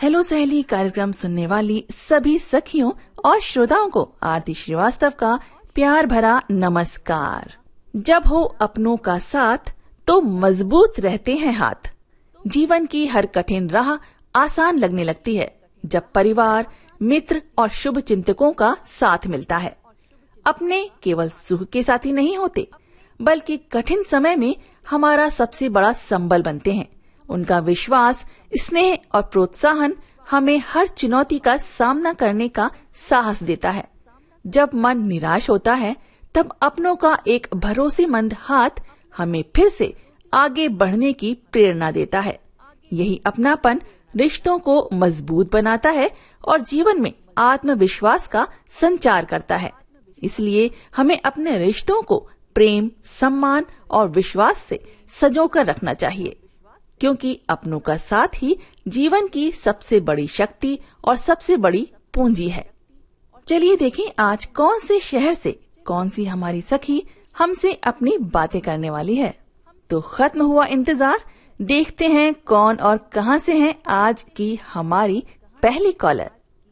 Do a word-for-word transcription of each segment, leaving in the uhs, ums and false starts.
Hello सहेली कार्यक्रम सुनने वाली सभी सखियों और श्रोताओं को आरती श्रीवास्तव का प्यार भरा नमस्कार। जब हो अपनों का साथ तो मजबूत रहते हैं हाथ। जीवन की हर कठिन राह आसान लगने लगती है जब परिवार, मित्र और शुभ चिंतकों का साथ मिलता है। अपने केवल सुख के साथी नहीं होते, बल्कि कठिन समय में हमारा सबसे बड़ा संबल बनते हैं। उनका विश्वास, स्नेह और प्रोत्साहन हमें हर चुनौती का सामना करने का साहस देता है। जब मन निराश होता है, तब अपनों का एक भरोसेमंद हाथ हमें फिर से आगे बढ़ने की प्रेरणा देता है। यही अपनापन रिश्तों को मजबूत बनाता है और जीवन में आत्मविश्वास का संचार करता है। इसलिए हमें अपने रिश्तों को प्रेम, सम्मान और विश्वास से संजोकर रखना चाहिए, क्योंकि अपनों का साथ ही जीवन की सबसे बड़ी शक्ति और सबसे बड़ी पूंजी है। चलिए देखें आज कौन से शहर से कौन सी हमारी सखी हमसे अपनी बातें करने वाली है। तो खत्म हुआ इंतजार, देखते हैं कौन और कहां से हैं आज की हमारी पहली कॉलर।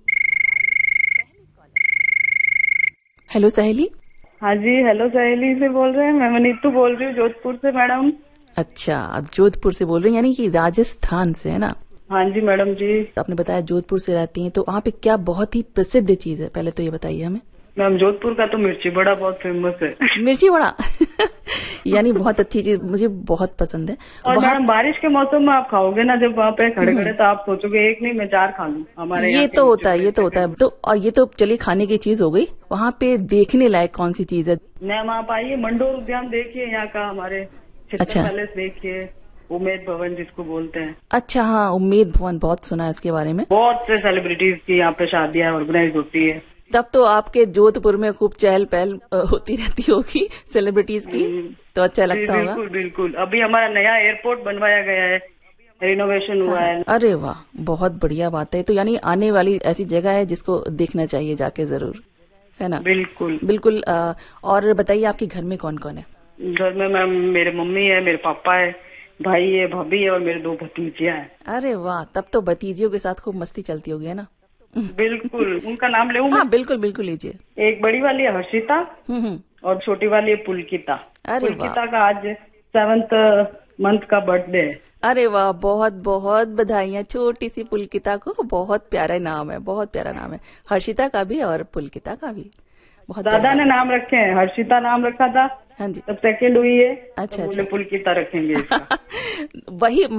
हेलो सहेली। हाँ जी, हेलो सहेली से बोल रहे हैं। मैं नीतू बोल रही हूँ जोधपुर से मैडम। अच्छा, आप जोधपुर से बोल रही हैं, यानी कि राजस्थान से, है ना? हाँ जी मैडम जी। आपने बताया जोधपुर से रहती हैं, तो वहाँ पे क्या बहुत ही प्रसिद्ध चीज है, पहले तो ये बताइए हमें। मैम जोधपुर का तो मिर्ची बड़ा बहुत फेमस है। मिर्ची बड़ा यानी बहुत अच्छी चीज, मुझे बहुत पसंद है। और मैडम बारिश के मौसम में आप खाओगे ना, जब वहाँ पे खड़े खड़े, तो आप सोचोगे एक नहीं मैं चार खा लूँ। हमारे ये तो होता है, ये तो होता है। तो और ये तो चलिए खाने की चीज हो गई। वहाँ पे देखने लायक कौन सी चीज है? मैम आप आइए, मंडोर उद्यान देखिए, यहाँ का हमारे अच्छा पैलेस देखिए, उम्मेद भवन जिसको बोलते हैं। अच्छा, हाँ, उम्मेद भवन बहुत सुना है इसके बारे में। बहुत से सेलिब्रिटीज की यहाँ पे शादियाँ ऑर्गेनाइज होती है। तब तो आपके जोधपुर में खूब चहल पहल होती रहती होगी सेलिब्रिटीज की, तो अच्छा लगता होगा। बिल्कुल बिल्कुल। अभी हमारा नया एयरपोर्ट बनवाया गया है, रिनोवेशन हुआ है। अरे वाह, बहुत बढ़िया बात है। तो यानी आने वाली ऐसी जगह है जिसको देखना चाहिए जाके जरूर, है ना? बिल्कुल बिल्कुल। और बताइए आपके घर में कौन कौन है? घर में मैम मेरे मम्मी है, मेरे पापा है, भाई है, भाभी है और मेरे दो भतीजियां हैं। अरे वाह, तब तो भतीजियों के साथ खूब मस्ती चलती होगी, है ना? बिल्कुल। उनका नाम ले? हाँ बिल्कुल बिल्कुल लीजिए। एक बड़ी वाली है हर्षिता और छोटी वाली है पुलकिता। पुलकिता का आज सेवंथ मंथ का बर्थडे है। अरे वाह, बहुत बहुत बधाइयाँ छोटी सी पुलकिता को। बहुत प्यारा नाम है, बहुत प्यारा नाम है। हर्षिता का भी और पुलकिता का भी बहुत। दादा ने नाम रखे हैं, हर्षिता नाम रखा था। हाँ जी। तब सेकंड हुई है। अच्छा, तो अच्छा। पुलकिता रखेंगे इसका। वही